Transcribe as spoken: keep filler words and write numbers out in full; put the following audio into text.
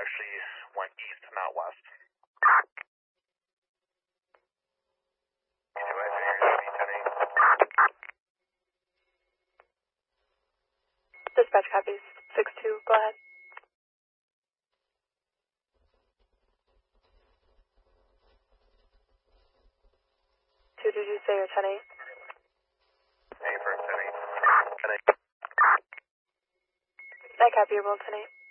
actually went east, not west. Dispatch copies. six two, go ahead. two, did you say you're ten eight? eight for ten eight. ten eight. I copy your roll ten eight.